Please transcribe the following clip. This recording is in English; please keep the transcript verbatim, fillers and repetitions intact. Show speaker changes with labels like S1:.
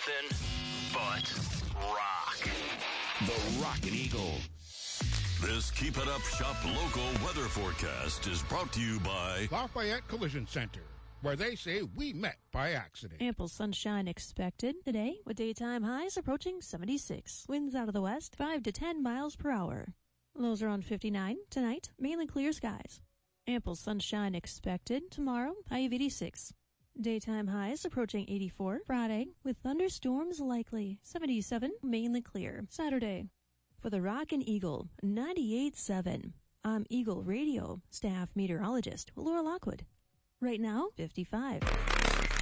S1: nothing but rock.
S2: The Rockin' Eagle.
S3: This Keep It Up Shop local weather forecast is brought to you by
S4: Lafayette Collision Center, where they say we met by accident.
S5: Ample sunshine expected today, with daytime highs approaching seventy-six. Winds out of the west, five to ten miles per hour. Lows around fifty-nine. Tonight, mainly clear skies. Ample sunshine expected tomorrow, high of eighty-six. Daytime highs approaching eighty-four. Friday, with thunderstorms likely, seventy-seven, mainly clear. Saturday, for the Rockin' Eagle, ninety-eight point seven. I'm Eagle Radio staff meteorologist Laura Lockwood. Right now, fifty-five.